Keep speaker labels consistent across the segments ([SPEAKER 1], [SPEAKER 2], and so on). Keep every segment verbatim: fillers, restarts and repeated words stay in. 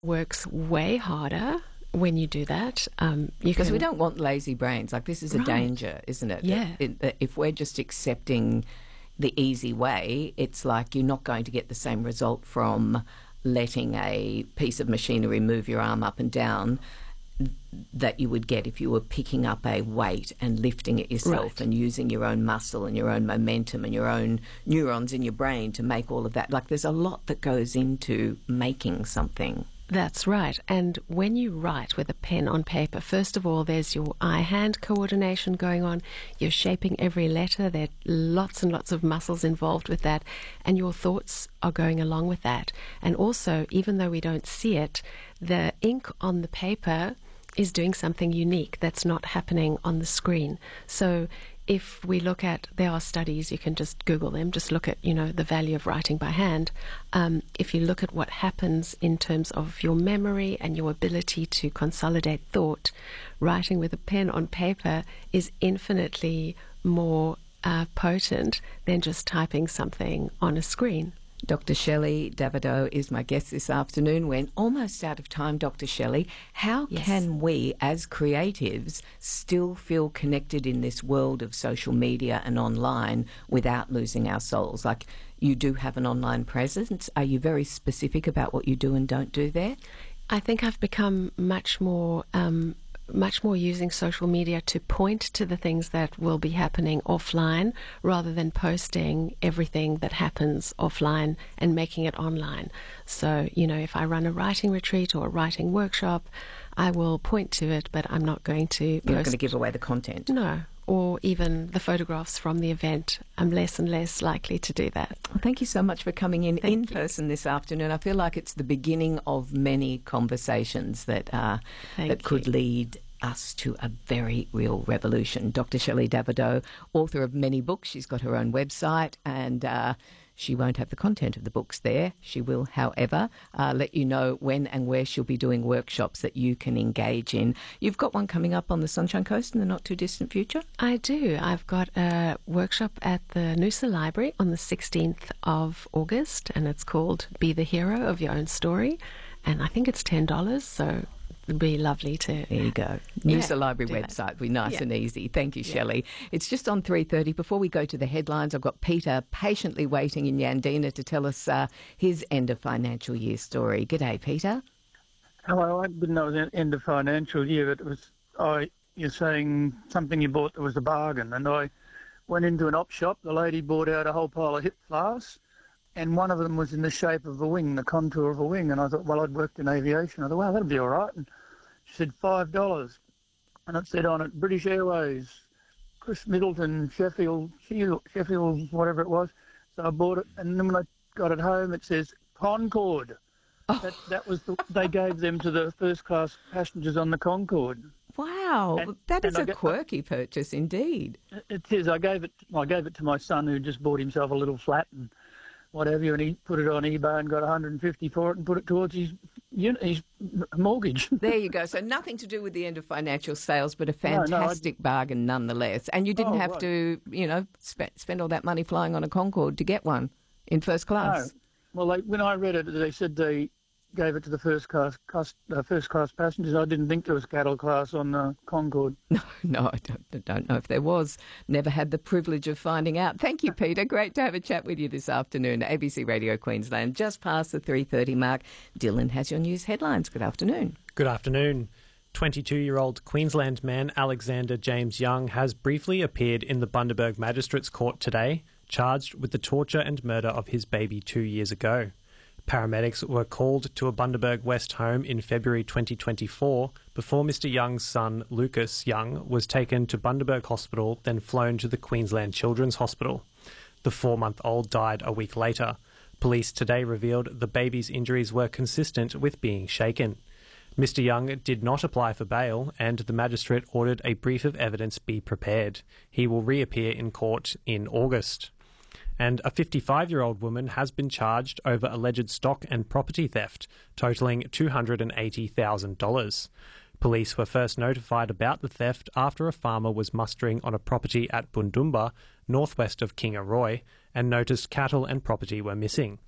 [SPEAKER 1] works way harder when you do that. Um, you
[SPEAKER 2] because
[SPEAKER 1] can,
[SPEAKER 2] we don't want lazy brains. Like, this is a
[SPEAKER 1] Right.
[SPEAKER 2] danger, isn't it?
[SPEAKER 1] Yeah.
[SPEAKER 2] It- it- if we're just accepting the easy way, it's like you're not going to get the same result from letting a piece of machinery move your arm up and down that you would get if you were picking up a weight and lifting it yourself
[SPEAKER 1] Right.
[SPEAKER 2] and using your own muscle and your own momentum and your own neurons in your brain to make all of that. Like, there's a lot that goes into making something.
[SPEAKER 1] That's right. And when you write with a pen on paper, first of all, there's your eye-hand coordination going on. You're shaping every letter. There are lots and lots of muscles involved with that. And your thoughts are going along with that. And also, even though we don't see it, the ink on the paper is doing something unique that's not happening on the screen. So if we look at, there are studies, you can just Google them, just look at, you know, the value of writing by hand. Um, if you look at what happens in terms of your memory and your ability to consolidate thought, writing with a pen on paper is infinitely more uh, potent than just typing something on a screen.
[SPEAKER 2] Doctor Shelley Davidow is my guest this afternoon. We're almost out of time, Doctor Shelley. How
[SPEAKER 1] Yes.
[SPEAKER 2] can we, as creatives, still feel connected in this world of social media and online without losing our souls? Like, you do have an online presence. Are you very specific about what you do and don't do there?
[SPEAKER 1] I think I've become much more um, much more using social media to point to the things that will be happening offline rather than posting everything that happens offline and making it online. So, you know, if I run a writing retreat or a writing workshop, I will point to it, but I'm not going to
[SPEAKER 2] You're
[SPEAKER 1] post.
[SPEAKER 2] not going to give away the content.
[SPEAKER 1] No. Or even the photographs from the event. I'm less and less likely to do that.
[SPEAKER 2] Well, thank you so much for coming in
[SPEAKER 1] Thank
[SPEAKER 2] in
[SPEAKER 1] you.
[SPEAKER 2] person this afternoon. I feel like it's the beginning of many conversations that uh,
[SPEAKER 1] Thank
[SPEAKER 2] that could
[SPEAKER 1] you.
[SPEAKER 2] lead us to a very real revolution. Doctor Shelley Davidow, author of many books. She's got her own website, and uh, she won't have the content of the books there. She will, however, uh, let you know when and where she'll be doing workshops that you can engage in. You've got one coming up on the Sunshine Coast in the not-too-distant future?
[SPEAKER 1] I do. I've got a workshop at the Noosa Library on the sixteenth of August, and it's called Be the Hero of Your Own Story. And I think it's ten dollars, so it'd be lovely to...
[SPEAKER 2] There you go.
[SPEAKER 1] Yeah,
[SPEAKER 2] Noosa Library
[SPEAKER 1] do that.
[SPEAKER 2] website. Be nice
[SPEAKER 1] Yeah.
[SPEAKER 2] and easy. Thank you, Shelley. It's just on three thirty. Before we go to the headlines, I've got Peter patiently waiting in Yandina to tell us uh, his end of financial year story. G'day, Peter.
[SPEAKER 3] Hello, I didn't know it was the end of financial year, but it was, I, you're saying something you bought that was a bargain, and I went into an op shop, the lady bought out a whole pile of hip flasks, and one of them was in the shape of a wing, the contour of a wing, and I thought, well, I'd worked in aviation, I thought, wow, that'll be all right, and she said five dollars, and it said on it, British Airways, Chris Middleton, Sheffield, Sheffield, whatever it was, so I bought it, and then when I got it home, it says Concorde. That, that was the, they gave them to the first class passengers on the Concorde.
[SPEAKER 2] Wow,
[SPEAKER 3] And-
[SPEAKER 2] that is
[SPEAKER 3] and I
[SPEAKER 2] a
[SPEAKER 3] get-
[SPEAKER 2] quirky purchase indeed.
[SPEAKER 3] It is. I gave it. I gave it to my son who just bought himself a little flat and what have you, and he put it on eBay and got one hundred fifty for it and put it towards his uni- his mortgage.
[SPEAKER 2] There you go. So nothing to do with the end of financial sales, but a
[SPEAKER 3] no, I-
[SPEAKER 2] fantastic bargain nonetheless. And you didn't
[SPEAKER 3] Oh,
[SPEAKER 2] have
[SPEAKER 3] right.
[SPEAKER 2] to, you know, spe- spend all that money flying on a Concorde to get one in first class.
[SPEAKER 3] No. Well, they, when I read it, they said they gave it to the first class, class uh, first class passengers. I didn't think there was cattle class on the Concorde.
[SPEAKER 2] No, no, I don't, I don't know if there was. Never had the privilege of finding out. Thank you, Peter. Great to have a chat with you this afternoon. A B C Radio Queensland, just past the three thirty mark. Dylan has your news headlines. Good afternoon.
[SPEAKER 4] Good afternoon. twenty-two-year-old Queensland man Alexander James Young has briefly appeared in the Bundaberg Magistrates Court today, charged with the torture and murder of his baby two years ago. Paramedics were called to a Bundaberg West home in February twenty twenty-four before Mister Young's son, Lucas Young, was taken to Bundaberg Hospital, then flown to the Queensland Children's Hospital. The four-month-old died a week later. Police today revealed the baby's injuries were consistent with being shaken. Mister Young did not apply for bail, and the magistrate ordered a brief of evidence be prepared. He will reappear in court in August. And a fifty-five-year-old woman has been charged over alleged stock and property theft, totalling two hundred eighty thousand dollars. Police were first notified about the theft after a farmer was mustering on a property at Bundumba, northwest of Kingaroy, and noticed cattle and property were missing.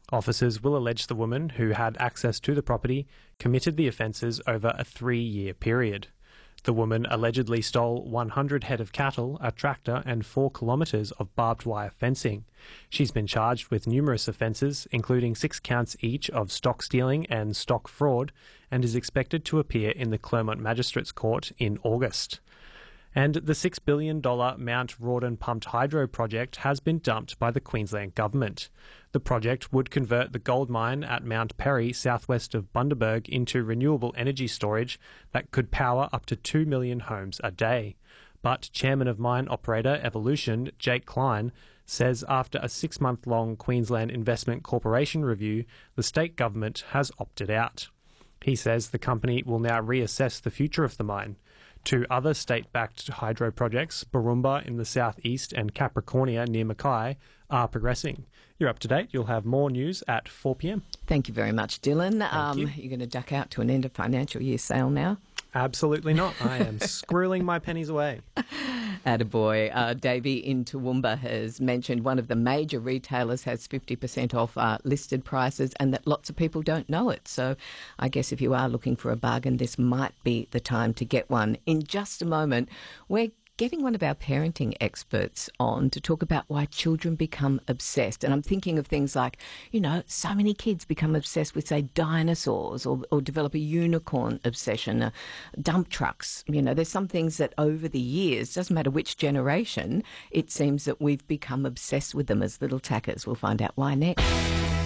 [SPEAKER 4] Officers will allege the woman, who had access to the property, committed the offences over a three-year period. The woman allegedly stole one hundred head of cattle, a tractor and four kilometres of barbed wire fencing. She's been charged with numerous offences, including six counts each of stock stealing and stock fraud, and is expected to appear in the Clermont Magistrates Court in August. And the six billion dollars Mount Rawdon Pumped Hydro project has been dumped by the Queensland Government. The project would convert the gold mine at Mount Perry, southwest of Bundaberg, into renewable energy storage that could power up to two million homes a day. But Chairman of Mine Operator Evolution, Jake Klein, says after a six-month-long Queensland Investment Corporation review, the state government has opted out. He says the company will now reassess the future of the mine. Two other state-backed hydro projects, Borumba in the southeast and Capricornia near Mackay, are progressing. You're up to date. You'll have more news at four p.m.
[SPEAKER 2] Thank you very much, Dylan.
[SPEAKER 4] Thank
[SPEAKER 2] um,
[SPEAKER 4] you.
[SPEAKER 2] You're going to duck out to an end of financial year sale now?
[SPEAKER 4] Absolutely not. I am squirreling my pennies away.
[SPEAKER 2] Attaboy. Uh, Davey in Toowoomba has mentioned one of the major retailers has fifty percent off uh, listed prices and that lots of people don't know it. So I guess if you are looking for a bargain, this might be the time to get one. In just a moment, we're getting one of our parenting experts on to talk about why children become obsessed. And I'm thinking of things like, you know, so many kids become obsessed with, say, dinosaurs or, or develop a unicorn obsession, uh, dump trucks. You know, there's some things that over the years, doesn't matter which generation, it seems that we've become obsessed with them as little tackers. We'll find out why next.